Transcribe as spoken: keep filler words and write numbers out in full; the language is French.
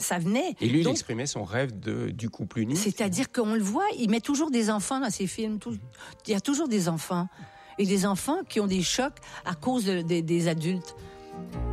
ça venait. Et lui, Donc, il exprimait son rêve de, du couple uni. C'est-à-dire qu'on le voit, il met toujours des enfants dans ses films. Tout, il y a toujours des enfants. Et des enfants qui ont des chocs à cause de, de, des adultes.